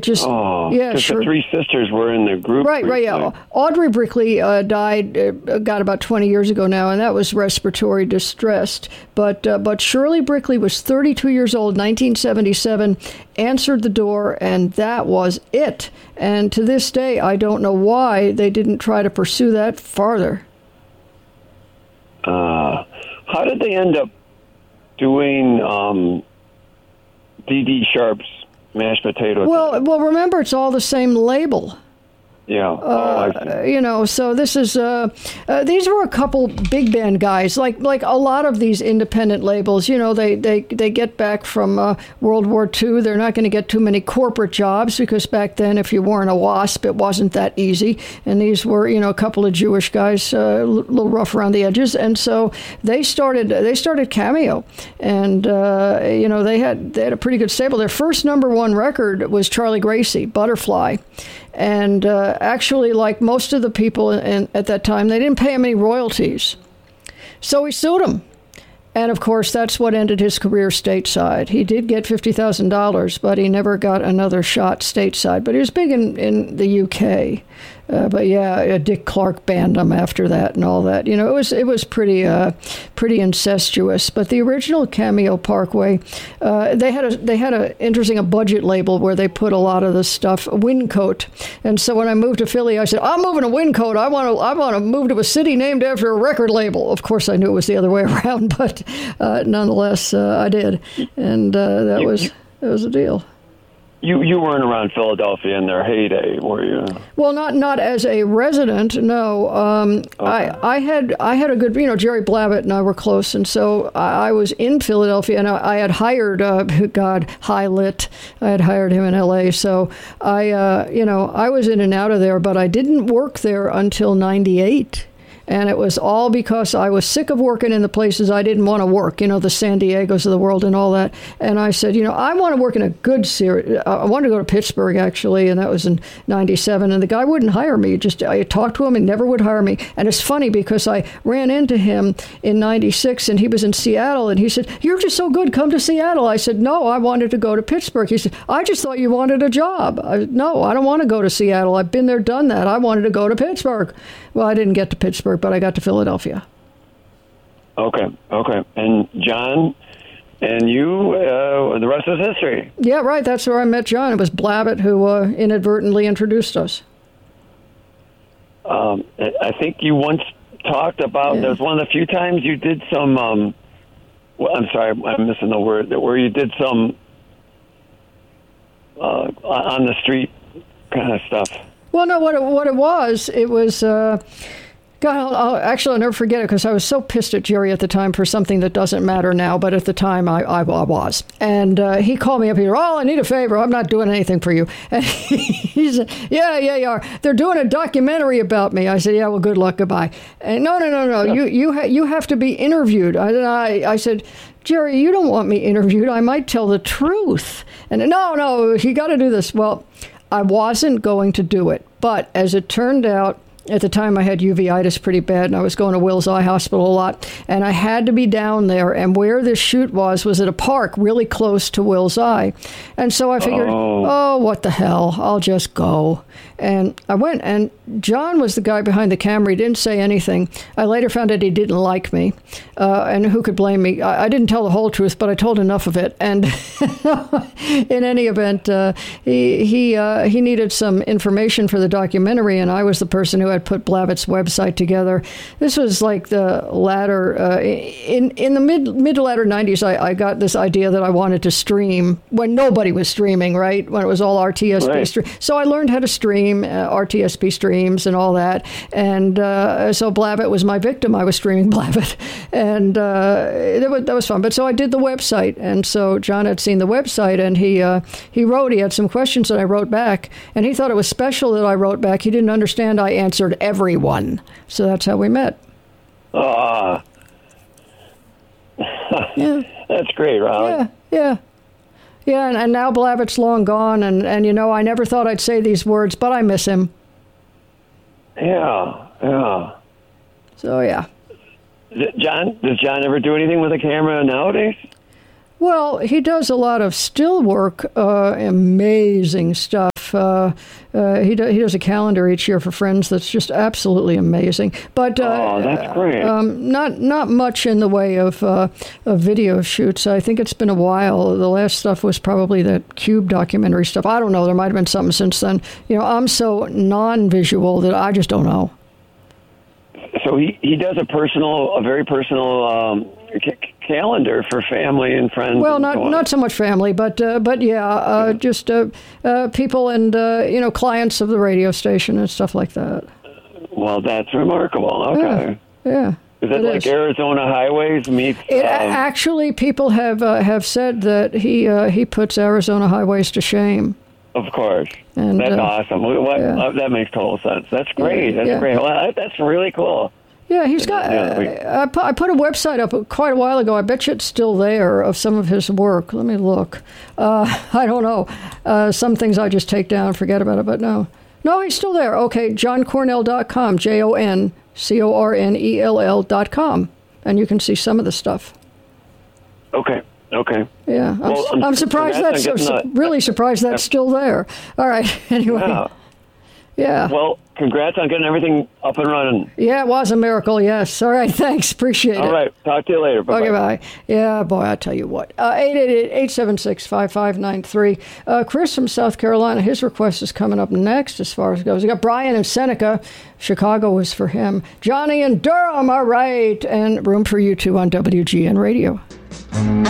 Just because sure. The three sisters were in the group. Right, yeah. Audrey Brickley died, about 20 years ago now, and that was respiratory distress. But Shirley Brickley was 32 years old, 1977, answered the door, and that was it. And to this day, I don't know why they didn't try to pursue that farther. How did they end up doing D.D. Sharp's mashed potatoes? Well, remember, it's all the same label. Yeah. I see. So this is these were a couple big band guys, like a lot of these independent labels. They get back from World War II. They're not going to get too many corporate jobs because back then, if you weren't a WASP, it wasn't that easy. And these were, a couple of Jewish guys, a little rough around the edges, and so they started Cameo, and they had a pretty good stable. Their first #1 record was Charlie Gracie, Butterfly. And actually, like most of the people at that time, they didn't pay him any royalties. So he sued him. And, of course, that's what ended his career stateside. He did get $50,000, but he never got another shot stateside. But he was big in the UK. But yeah, Dick Clark banned him after that and all that. It was pretty incestuous. But the original Cameo Parkway, they had a budget label where they put a lot of the stuff, Wyncote. And so when I moved to Philly, I said, I'm moving to Wyncote. I want to move to a city named after a record label. Of course, I knew it was the other way around, but nonetheless, I did, and that was a deal. You weren't around Philadelphia in their heyday, were you? Well, not as a resident, no. Okay. I had a good, Jerry Blavat and I were close, and so I was in Philadelphia, and I had hired, High Lit. I had hired him in L.A., so I was in and out of there, but I didn't work there until '98. And it was all because I was sick of working in the places I didn't want to work, the San Diegos of the world and all that. And I said, I want to work in a good series. I wanted to go to Pittsburgh, actually, and that was in '97. And the guy wouldn't hire me. I talked to him and never would hire me. And it's funny because I ran into him in '96, and he was in Seattle. And he said, you're just so good. Come to Seattle. I said, no, I wanted to go to Pittsburgh. He said, I just thought you wanted a job. No, I don't want to go to Seattle. I've been there, done that. I wanted to go to Pittsburgh. Well, I didn't get to Pittsburgh, but I got to Philadelphia. Okay. And John and you, the rest is history. Yeah, right. That's where I met John. It was Blavat who inadvertently introduced us. I think you once talked about, There's one of the few times you did some, I'm sorry, I'm missing the word, where you did some on the street kind of stuff. Well, no, what it was, God, I'll never forget it because I was so pissed at Jerry at the time for something that doesn't matter now, but at the time I was. And he called me up here, I need a favor. I'm not doing anything for you. And he said, yeah. They're doing a documentary about me. I said, yeah, well, good luck, goodbye. And no. You have to be interviewed. I said, Jerry, you don't want me interviewed. I might tell the truth. And no, you got to do this. Well, I wasn't going to do it. But as it turned out, at the time, I had uveitis pretty bad, and I was going to Wills Eye Hospital a lot, and I had to be down there, and where this shoot was at a park really close to Wills Eye. And so I figured, what the hell, I'll just go. And I went, and John was the guy behind the camera. He didn't say anything. I later found out he didn't like me, and who could blame me? I didn't tell the whole truth, but I told enough of it. And in any event, he needed some information for the documentary, and I was the person who had put Blavat's website together. This was like the latter, in the mid to latter 90s, I got this idea that I wanted to stream when nobody was streaming, right? When it was all RTSP stream. So I learned how to stream RTSP streams and all that. And so Blavat was my victim. I was streaming Blavat. And that was fun. But so I did the website. And so John had seen the website, and he had some questions that I wrote back. And he thought it was special that I wrote back. He didn't understand I answered everyone. So that's how we met. Yeah. That's great, Riley. Yeah, and now Blavat's long gone, and I never thought I'd say these words, but I miss him. Yeah. So, yeah. Does John ever do anything with a camera nowadays? Well, he does a lot of still work, amazing stuff. He does a calendar each year for Friends that's just absolutely amazing. But that's great. Not much in the way of video shoots. I think it's been a while. The last stuff was probably that Cube documentary stuff. I don't know. There might have been something since then. I'm so non-visual that I just don't know. So he does a very personal calendar for family and friends. Well, not so much family, but yeah, just people and clients of the radio station and stuff like that. Well, that's remarkable. Okay. Yeah. Is it like Arizona Highways meets? Actually, people have said that he puts Arizona Highways to shame. Of course. And, that's awesome. That makes total sense. That's great. That's great. Well, that's really cool. Yeah, he's got. I put a website up quite a while ago. I bet you it's still there of some of his work. Let me look. I don't know. Some things I just take down and forget about it, but no, he's still there. Okay, JohnCornell.com, JohnCornell.com, and you can see some of the stuff. Okay. Yeah, I'm surprised really surprised that's still there. All right. Anyway. Yeah. Well, congrats on getting everything up and running. Yeah, it was a miracle, yes. All right, thanks. Appreciate it. All right. Talk to you later. Bye-bye. Okay, bye. Yeah, boy, I tell you what. 888-876-5593. Chris from South Carolina, his request is coming up next as far as it goes. We got Brian in Seneca. Chicago was for him. Johnny in Durham, all right. And room for you two on WGN Radio.